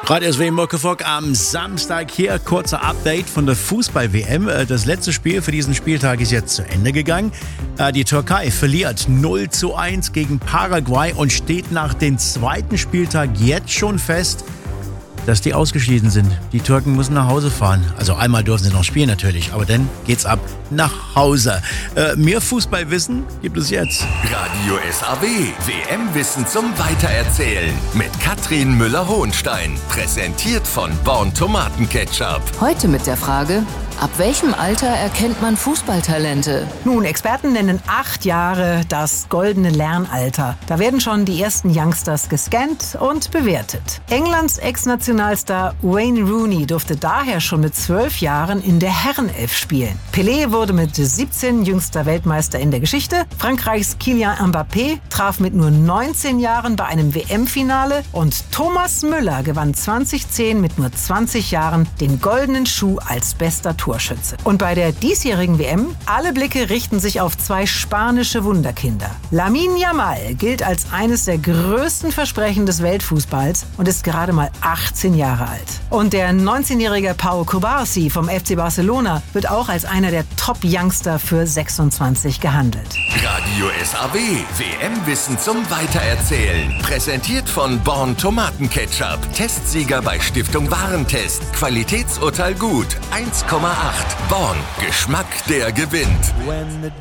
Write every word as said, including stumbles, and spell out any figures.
Radio S W Muckefuck am Samstag hier. Kurzer Update von der Fußball-W M. Das letzte Spiel für diesen Spieltag ist jetzt zu Ende gegangen. Die Türkei verliert null zu eins gegen Paraguay und steht nach dem zweiten Spieltag jetzt schon fest, dass die ausgeschieden sind. Die Türken müssen nach Hause fahren. Also einmal dürfen sie noch spielen natürlich, aber dann geht's ab nach Hause. Äh, mehr Fußballwissen gibt es jetzt. Radio S A W, W M-Wissen zum Weitererzählen mit Katrin Müller-Hohenstein. Präsentiert von Born Tomatenketchup. Heute mit der Frage: Ab welchem Alter erkennt man Fußballtalente? Nun, Experten nennen acht Jahre das goldene Lernalter. Da werden schon die ersten Youngsters gescannt und bewertet. Englands Ex-Nationalstar Wayne Rooney durfte daher schon mit zwölf Jahren in der Herrenelf spielen. Pelé wurde mit siebzehn jüngster Weltmeister in der Geschichte. Frankreichs Kylian Mbappé traf mit nur neunzehn Jahren bei einem W M-Finale. Und Thomas Müller gewann zwanzig zehn mit nur zwanzig Jahren den goldenen Schuh als bester Torschütze. Und bei der diesjährigen W M, alle Blicke richten sich auf zwei spanische Wunderkinder. Lamine Yamal gilt als eines der größten Versprechen des Weltfußballs und ist gerade mal achtzehn Jahre alt. Und der neunzehnjährige Pau Cubarsí vom F C Barcelona wird auch als einer der Top-Youngster für sechsundzwanzig gehandelt. Radio S A W, W M-Wissen zum Weitererzählen. Präsentiert von Born Tomatenketchup. Testsieger bei Stiftung Warentest. Qualitätsurteil gut. eins Komma acht. Born. Geschmack, der gewinnt.